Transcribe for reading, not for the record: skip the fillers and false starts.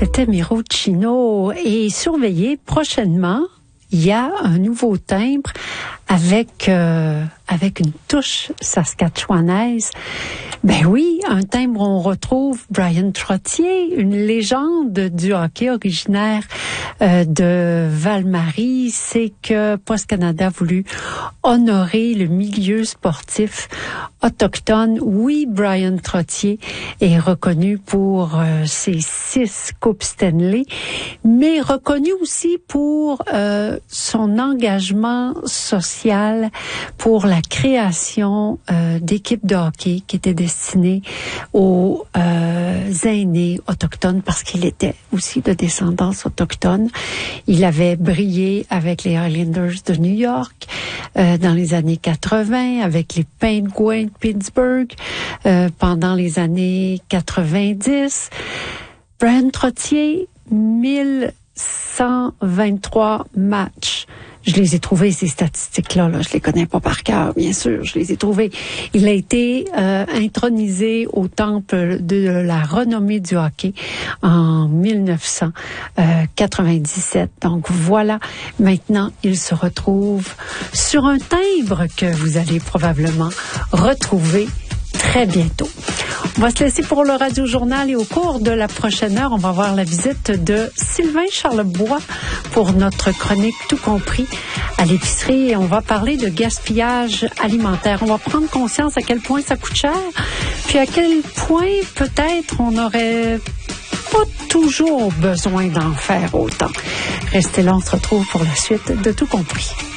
C'était Miro Chino. Et surveillez, prochainement, il y a un nouveau timbre avec une touche saskatchouanaise. Ben oui, un timbre où on retrouve Bryan Trottier, une légende du hockey originaire de Val-Marie. C'est que Post Canada a voulu honorer le milieu sportif autochtone. Oui, Bryan Trottier est reconnu pour ses 6 Coupes Stanley, mais reconnu aussi pour son engagement social pour la création d'équipes de hockey qui étaient destinées aux aînés autochtones parce qu'il était aussi de descendance autochtone. Il avait brillé avec les Islanders de New York dans les années 80, avec les Penguins de Pittsburgh pendant les années 90. Bryan Trottier, 1123 matchs. Je les ai trouvées, ces statistiques-là. Je les connais pas par cœur, bien sûr. Je les ai trouvées. Il a été intronisé au temple de la renommée du hockey en 1997. Donc voilà, maintenant, il se retrouve sur un timbre que vous allez probablement retrouver très bientôt. On va se laisser pour le Radio Journal et au cours de la prochaine heure, on va avoir la visite de Sylvain Charlebois pour notre chronique Tout compris à l'épicerie et on va parler de gaspillage alimentaire. On va prendre conscience à quel point ça coûte cher, puis à quel point peut-être on n'aurait pas toujours besoin d'en faire autant. Restez là, on se retrouve pour la suite de Tout compris.